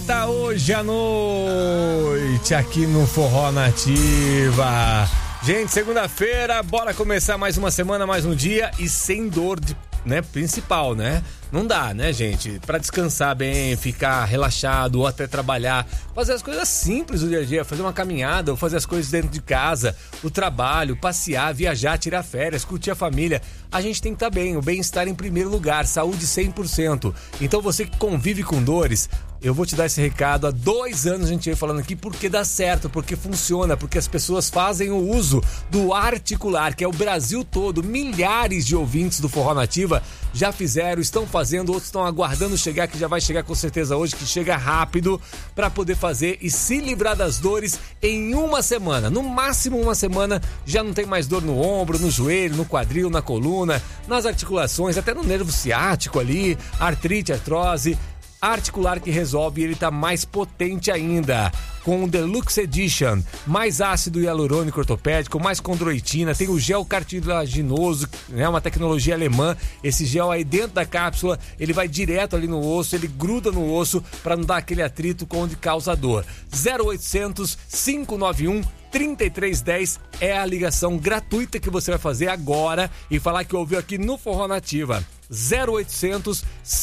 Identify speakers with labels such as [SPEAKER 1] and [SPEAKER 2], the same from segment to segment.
[SPEAKER 1] volta hoje à noite aqui no Forró Nativa. Gente, segunda-feira, bora começar mais uma semana, mais um dia e sem dor principal, né? Não dá, né, gente? Pra descansar bem, ficar relaxado ou até trabalhar, fazer as coisas simples do dia a dia, fazer uma caminhada ou fazer as coisas dentro de casa, o trabalho, passear, viajar, tirar férias, curtir a família. A gente tem que estar bem, o bem-estar em primeiro lugar, saúde 100%. Então você que convive com dores, eu vou te dar esse recado. Há 2 anos a gente vem falando aqui porque dá certo, porque funciona, porque as pessoas fazem o uso do Articular, que é o Brasil todo. Milhares de ouvintes do Forró Nativa já fizeram, estão fazendo, outros estão aguardando chegar, que já vai chegar com certeza hoje, que chega rápido para poder fazer e se livrar das dores em uma semana. No máximo uma semana já não tem mais dor no ombro, no joelho, no quadril, na coluna, nas articulações, até no nervo ciático ali, artrite, artrose. Articular que resolve, e ele tá mais potente ainda, com o Deluxe Edition, mais ácido hialurônico ortopédico, mais condroitina, tem o gel cartilaginoso, né, uma tecnologia alemã. Esse gel aí dentro da cápsula, ele vai direto ali no osso, ele gruda no osso para não dar aquele atrito onde causa dor. 0800 591 3310 é a ligação gratuita que você vai fazer agora e falar que ouviu aqui no Forró Nativa. 0800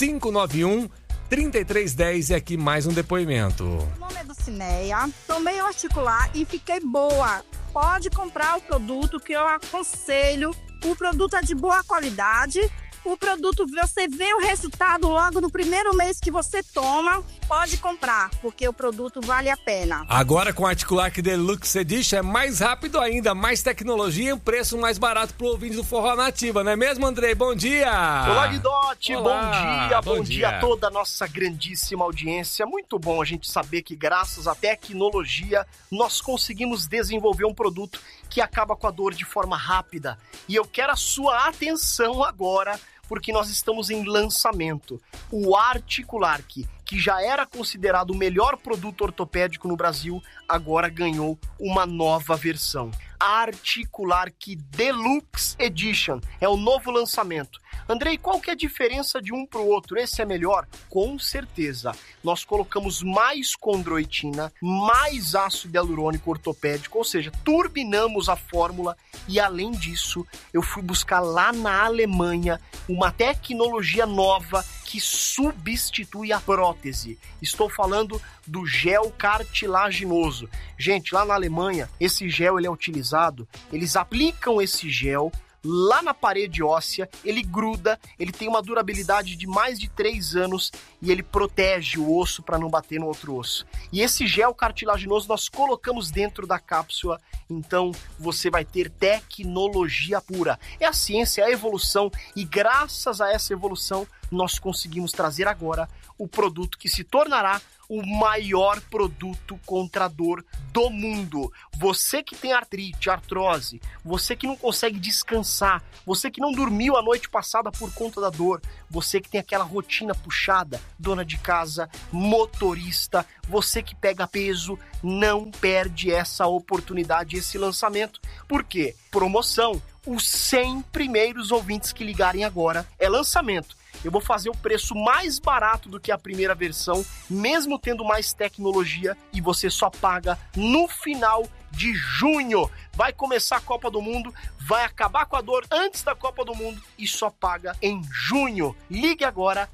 [SPEAKER 1] 591 3310 e aqui mais um depoimento.
[SPEAKER 2] O nome é Dulcineia, tomei o Articular e fiquei boa. Pode comprar o produto que eu aconselho. O produto é de boa qualidade. O produto, você vê o resultado logo no primeiro mês que você toma. Pode comprar, porque o produto vale a pena.
[SPEAKER 1] Agora com o Articular que Deluxe Edition é mais rápido ainda, mais tecnologia e um preço mais barato pro ouvinte do Forró Nativa, não é mesmo, Andrei? Bom dia!
[SPEAKER 3] Olá, Guidotti!
[SPEAKER 1] Olá,
[SPEAKER 3] bom dia a toda a nossa grandíssima audiência. Muito bom a gente saber que graças à tecnologia nós conseguimos desenvolver um produto que acaba com a dor de forma rápida. E eu quero a sua atenção agora, porque nós estamos em lançamento. O Articular, que já era considerado o melhor produto ortopédico no Brasil, agora ganhou uma nova versão. Articular Deluxe Edition é o novo lançamento. Andrei, qual que é a diferença de um para o outro? Esse é melhor? Com certeza. Nós colocamos mais condroitina, mais ácido hialurônico ortopédico, ou seja, turbinamos a fórmula e, além disso, eu fui buscar lá na Alemanha uma tecnologia nova que substitui a prótese. Estou falando do gel cartilaginoso. Gente, lá na Alemanha, esse gel ele é utilizado, eles aplicam esse gel lá na parede óssea, ele gruda, ele tem uma durabilidade de mais de 3 anos e ele protege o osso para não bater no outro osso. E esse gel cartilaginoso nós colocamos dentro da cápsula, então você vai ter tecnologia pura. É a ciência, é a evolução, e graças a essa evolução nós conseguimos trazer agora o produto que se tornará o maior produto contra a dor do mundo. Você que tem artrite, artrose, você que não consegue descansar, você que não dormiu a noite passada por conta da dor, você que tem aquela rotina puxada, dona de casa, motorista, você que pega peso, não perde essa oportunidade, esse lançamento. Por quê? Promoção. Os 100 primeiros ouvintes que ligarem agora é lançamento. Eu vou fazer o preço mais barato do que a primeira versão, mesmo tendo mais tecnologia, e você só paga no final de junho. Vai começar a Copa do Mundo, vai acabar com a dor antes da Copa do Mundo e só paga em junho. Ligue agora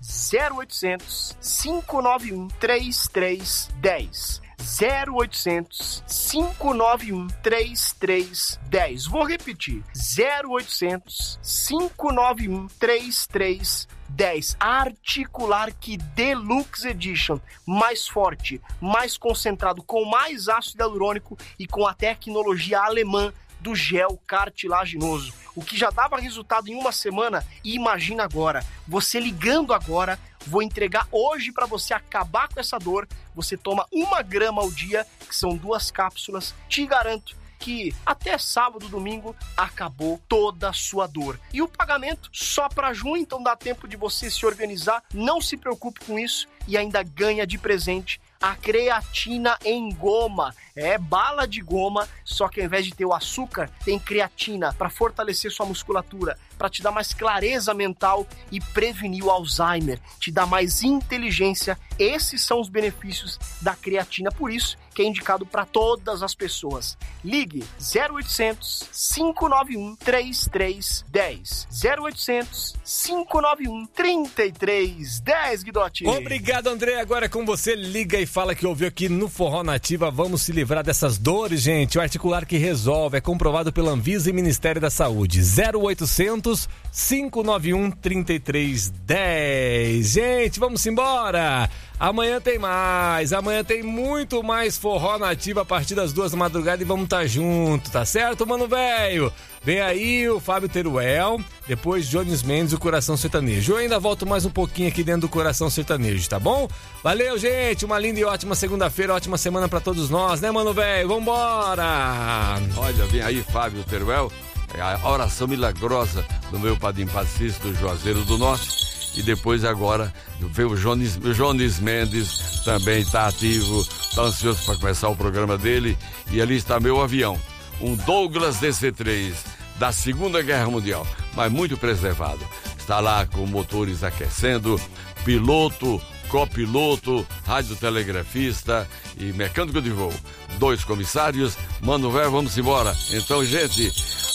[SPEAKER 3] 0800 591 3310. 0800 591 3310. Vou repetir. 0800 591 3310. Articular Deluxe Edition. Mais forte, mais concentrado, com mais ácido hialurônico e com a tecnologia alemã do gel cartilaginoso. O que já dava resultado em uma semana, e imagina agora. Você ligando agora, vou entregar hoje para você acabar com essa dor. Você toma 1 grama ao dia, que são 2 cápsulas. Te garanto que até sábado, domingo, acabou toda a sua dor. E o pagamento só para junho, então dá tempo de você se organizar. Não se preocupe com isso e ainda ganha de presente a creatina em goma. É bala de goma, só que ao invés de ter o açúcar, tem creatina para fortalecer sua musculatura, para te dar mais clareza mental e prevenir o Alzheimer, te dar mais inteligência. Esses são os benefícios da creatina, por isso que é indicado para todas as pessoas. Ligue 0800 591 3310. 0800 591 3310, Guidotti.
[SPEAKER 1] Obrigado, André. Agora é com você. Liga e fala que ouviu aqui no Forró Nativa. Vamos se livrar dessas dores, gente. O articular que resolve é comprovado pela Anvisa e Ministério da Saúde. 0800 591 3310. Gente, vamos embora. Amanhã tem mais. Amanhã tem muito mais Forró Nativa a partir das 2 da madrugada e vamos estar junto, tá certo, mano velho? Vem aí o Fábio Teruel, depois Jones Mendes e o Coração Sertanejo. Eu ainda volto mais um pouquinho aqui dentro do Coração Sertanejo, tá bom? Valeu, gente. Uma linda e ótima segunda-feira, ótima semana pra todos nós, né, mano velho? Vambora!
[SPEAKER 4] Olha, vem aí Fábio Teruel, a oração milagrosa do meu padrinho Pacífico do Juazeiro do Norte. E depois agora veio o Jones Mendes, também está ativo, está ansioso para começar o programa dele. E ali está meu avião, um Douglas DC-3 da Segunda Guerra Mundial, mas muito preservado. Está lá com motores aquecendo, piloto, copiloto, radiotelegrafista e mecânico de voo. 2 comissários, mano velho, vamos embora. Então, gente,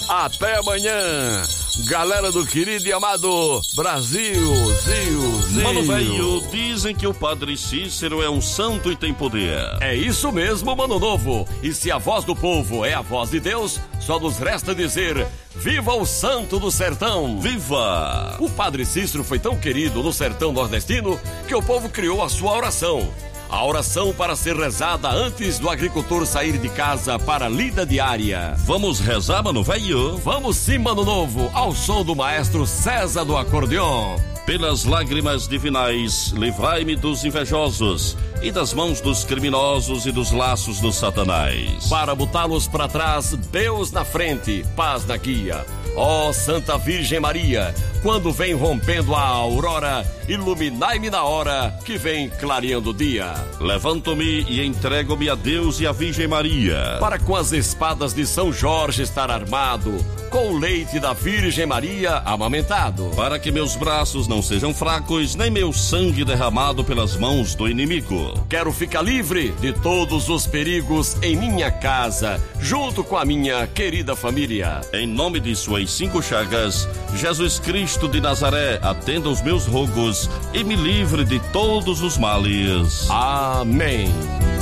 [SPEAKER 4] até amanhã. Galera do querido e amado Brasil, Zio.
[SPEAKER 5] Mano velho, dizem que o Padre Cícero é um santo e tem poder.
[SPEAKER 6] É isso mesmo, mano novo. E se a voz do povo é a voz de Deus, só nos resta dizer: viva o santo do sertão!
[SPEAKER 5] Viva!
[SPEAKER 6] O Padre Cícero foi tão querido no sertão nordestino que o povo criou a sua oração. A oração para ser rezada antes do agricultor sair de casa para a lida diária.
[SPEAKER 5] Vamos rezar, mano velho?
[SPEAKER 6] Vamos sim, mano novo, ao som do maestro César do acordeon.
[SPEAKER 5] Pelas lágrimas divinais, livrai-me dos invejosos e das mãos dos criminosos e dos laços do Satanás.
[SPEAKER 6] Para botá-los para trás, Deus na frente, paz na guia. Ó Santa Virgem Maria, quando vem rompendo a aurora, iluminai-me na hora que vem clareando o dia.
[SPEAKER 5] Levanto-me e entrego-me a Deus e a Virgem Maria,
[SPEAKER 6] para com as espadas de São Jorge estar armado, com o leite da Virgem Maria amamentado,
[SPEAKER 5] para que meus braços não sejam fracos, nem meu sangue derramado pelas mãos do inimigo.
[SPEAKER 6] Quero ficar livre de todos os perigos em minha casa, junto com a minha querida família.
[SPEAKER 5] Em nome de suas 5 chagas, Jesus Cristo de Nazaré, atenda os meus rogos e me livre de todos os males.
[SPEAKER 6] Amém.